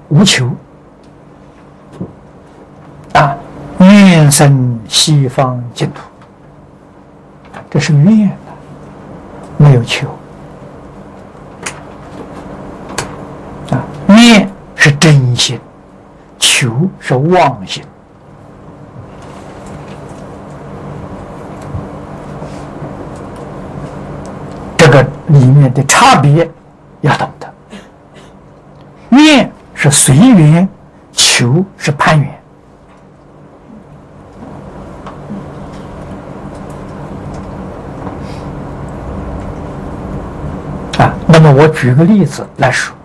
无求啊，愿生西方净土，这是愿的，没有求啊。愿是真心，求是妄心。这个里面的差别要懂得，愿是随缘，求是攀缘。啊，那么我举个例子来说，